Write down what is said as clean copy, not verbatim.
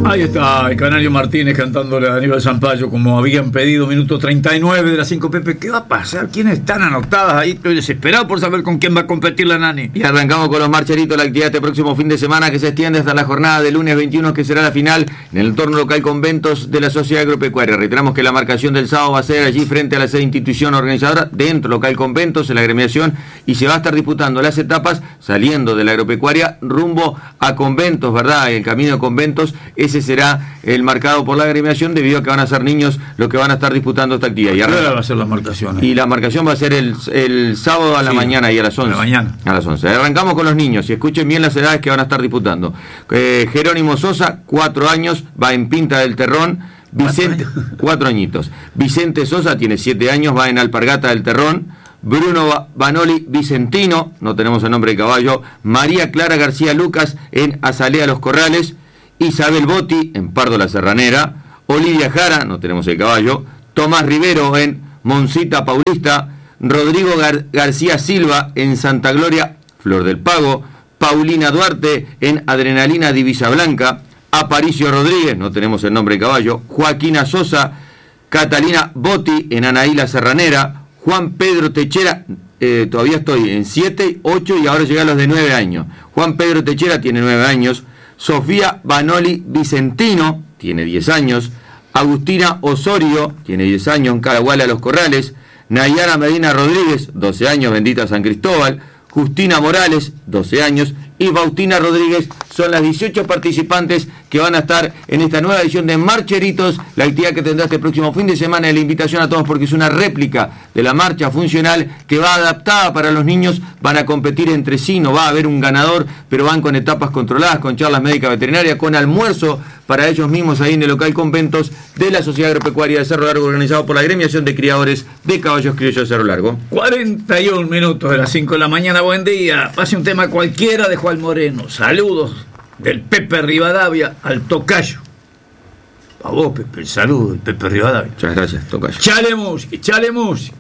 Ahí está el Canario Martínez cantándole a Aníbal Zampayo como habían pedido, minuto 39 de las 5. Pepe, ¿qué va a pasar? ¿Quiénes están anotadas ahí? Estoy desesperado por saber con quién va a competir la Nani. Y arrancamos con los marcheritos, la actividad este próximo fin de semana que se extiende hasta la jornada de lunes 21, que será la final en el entorno local Conventos de la Sociedad Agropecuaria. Reiteramos que la marcación del sábado va a ser allí frente a la sede institución organizadora, dentro local Conventos, en la agremiación, y se va a estar disputando las etapas saliendo de la agropecuaria rumbo a Conventos, ¿verdad? El camino de Conventos, ese será el marcado por la agremiación, debido a que van a ser niños los que van a estar disputando esta actividad. ¿Y ahora va a ser la marcación? Y la marcación va a ser el sábado a la mañana y a las 11. A las 11. Arrancamos con los niños y escuchen bien las edades que van a estar disputando. Jerónimo Sosa, 4 años, va en Pinta del Terrón. 4 añitos. Vicente Sosa tiene 7 años, va en Alpargata del Terrón. Bruno Banoli Vicentino, no tenemos el nombre de caballo. María Clara García Lucas en Azalea Los Corrales. Isabel Botti en Pardo la Serranera. Olivia Jara, no tenemos el caballo. Tomás Rivero en Moncita Paulista. Rodrigo García Silva en Santa Gloria Flor del Pago. Paulina Duarte en Adrenalina Divisa Blanca. Aparicio Rodríguez, no tenemos el nombre de caballo. Joaquina Sosa. Catalina Botti en Anaíla Serranera. Juan Pedro Techera, todavía estoy en 7, 8 y ahora llega a los de 9 años. Juan Pedro Techera tiene 9 años. Sofía Banoli Vicentino tiene 10 años. Agustina Osorio tiene 10 años en Caraguala Los Corrales. Nayara Medina Rodríguez, 12 años, bendita San Cristóbal. Justina Morales, 12 años. Y Faustina Rodríguez son las 18 participantes que van a estar en esta nueva edición de Marcheritos, la actividad que tendrá este próximo fin de semana. Y la invitación a todos, porque es una réplica de la marcha funcional que va adaptada para los niños. Van a competir entre sí, no va a haber un ganador, pero van con etapas controladas, con charlas médicas veterinarias, con almuerzo para ellos mismos ahí en el local Conventos de la Sociedad Agropecuaria de Cerro Largo, organizado por la Agremiación de Criadores de Caballos Criollos de Cerro Largo. 41 minutos de las 5 de la mañana. Buen día. Pase un tema cualquiera de Juan Moreno. Saludos del Pepe Rivadavia al tocayo. A vos, Pepe, el saludo del Pepe Rivadavia. Muchas gracias, tocayo. Chale música, chale música.